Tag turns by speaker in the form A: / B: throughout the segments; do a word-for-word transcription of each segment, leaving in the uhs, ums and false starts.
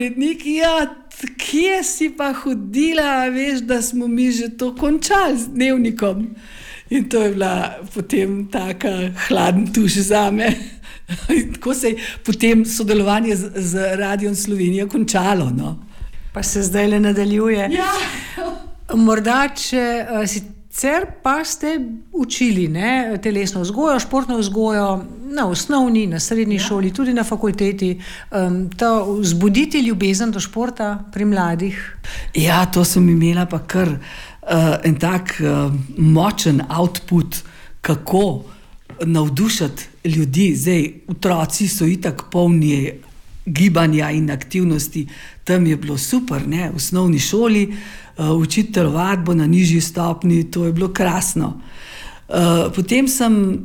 A: Neki, ja, kje si pa hodila, veš, da smo mi že to končali z dnevnikom. In to je bila potem taka hladen tuš zame. Tako se je potem sodelovanje z, z Radiom Slovenija končalo. No.
B: Pa se zdaj le nadaljuje.
A: Ja.
B: Morda, če uh, sicer pa ste učili ne, telesno vzgojo, športno vzgojo na osnovni, na srednji ja. šoli, tudi na fakulteti, um, to vzbuditi ljubezen do športa pri mladih?
A: Ja, to sem imela pa kar uh, en tak uh, močen output, kako navdušati ljudi. Zdaj, otroci so itak polni gibanja in aktivnosti, tam je bilo super, ne, v osnovni šoli, uh, učiti telovadbo na nižji stopni, to je bilo krasno. Uh, potem sem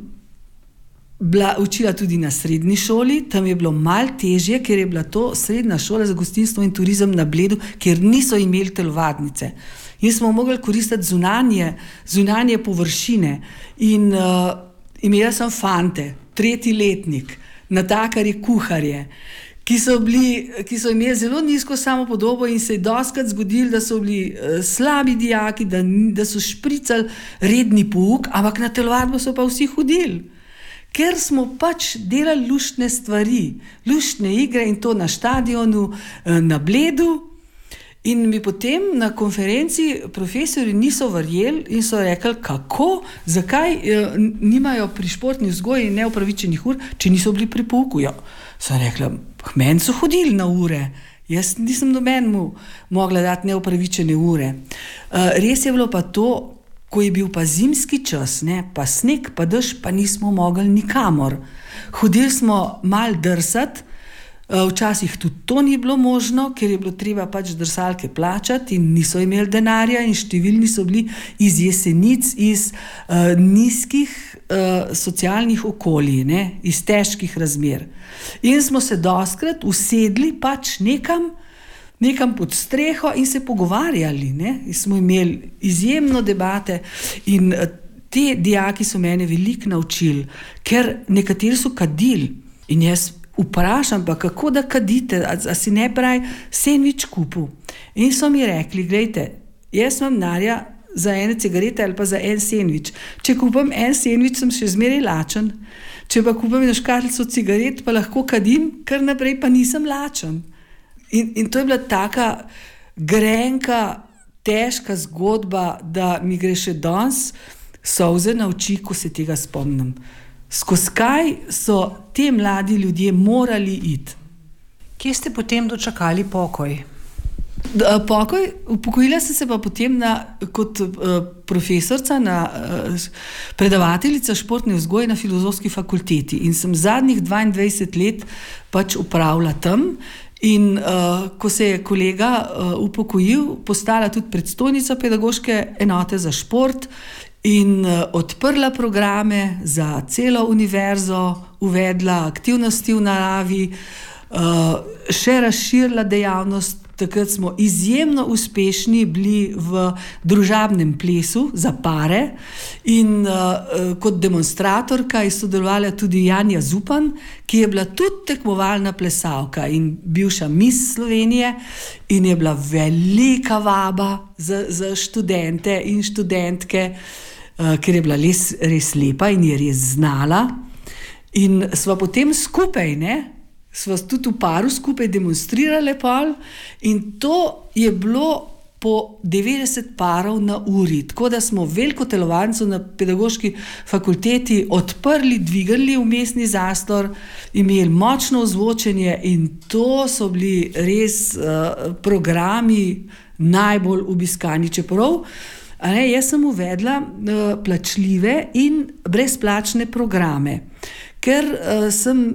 A: bila učila tudi na srednji šoli, tam je bilo malo težje, ker je bila to srednja šola za gostinstvo in turizem na Bledu, kjer niso imeli telovadnice. In smo mogli koristiti zunanje, zunanje površine. In uh, imela sem fante, tretji letnik, natakarje, kuharje, ki so, bili, ki so imeli zelo nizko samopodobo in se je dostikrat zgodilo, da so bili uh, slabi dijaki, da, da so špricali redni pouk, ampak na telovadbo so pa vsi hodili. Ker smo pač delali luštne stvari, luštne igre in to na štadionu, na Bledu. In mi potem na konferenci profesori niso verjeli in so rekli, kako, zakaj eh, nimajo pri športni vzgoji neupravičenih ur, če niso bili pri pouku. Ja, so rekli, meni so hodili na ure, jaz nisem nobenemu mogla dati neupravičene ure. Eh, res je bilo pa to, ko je bil pa zimski čas, ne, pa sneg, pa dež, pa nismo mogli nikamor. Hodili smo mal drsati, včasih tudi to ni bilo možno, ker je bilo treba pač drsalke plačati in niso imeli denarja in številni so bili iz Jesenic, iz uh, nizkih uh, socialnih okolij, ne, iz težkih razmer. In smo se dostikrat usedli pač nekam, nekam pod streho in se pogovarjali, ne? In smo imeli izjemno debate in te dijaki so mene veliko naučili, ker nekateri so kadili in jaz vprašam pa, kako da kadite, a, a si ne pravi sendvič kupil. In so mi rekli, glejte, jaz imam denarja za ene cigarete ali pa za en sendvič. Če kupim en sendvič, sem še zmeraj lačen. Če pa kupim eno škatlico cigaret, pa lahko kadim, kar naprej pa nisem lačen. In, in to je bila taka grenka, težka zgodba, da mi gre še danes solze na oči, ko se tega spomnim. Skozi kaj so te mladi ljudje morali iti?
B: Kje ste potem dočakali pokoj?
A: Pokoj, upokojila sem se pa potem na, kot uh, profesorca, na, uh, predavateljica športne vzgoje na Filozofski fakulteti in sem zadnjih dvaindvajset let pač upravila tam. In uh, ko se je kolega uh, upokojil, postala tudi predstojnica pedagoške enote za šport in uh, odprla programe za celo univerzo, uvedla aktivnosti v naravi, uh, še razširila dejavnost. Takrat smo izjemno uspešni bili v družabnem plesu za pare in uh, kot demonstratorka je sodelovala tudi Janja Zupan, ki je bila tudi tekmovalna plesalka in bivša Miss Slovenije in je bila velika vaba za, za študente in študentke, uh, ker je bila res, res lepa in je res znala. In sva potem skupaj, ne, sva tudi v paru skupaj demonstrirali pol in to je bilo po devetdeset parov na uri. Tako da smo veliko telovadnico na pedagoški fakulteti odprli, dvigali v mestni zastor, imeli močno ozvočenje in to so bili res uh, programi najbolj obiskani. Čeprav, a ne, jaz sem uvedla uh, plačljive in brezplačne programe, ker uh, sem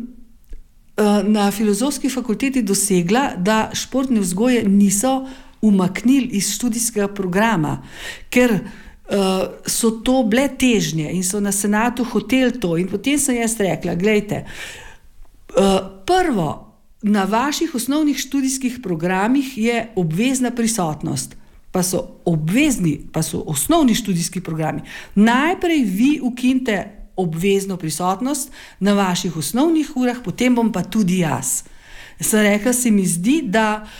A: na Filozofski fakulteti dosegla, da športne vzgoje niso umaknili iz študijskega programa, ker uh, so to bile težnje in so na senatu hoteli to. In potem sem jaz rekla, glejte, uh, prvo, na vaših osnovnih študijskih programih je obvezna prisotnost, pa so obvezni, pa so osnovni študijski programi. Najprej vi ukinite obvezno prisotnost na vaših osnovnih urah, potem bom pa tudi jaz. Sem rekla, se mi zdi, da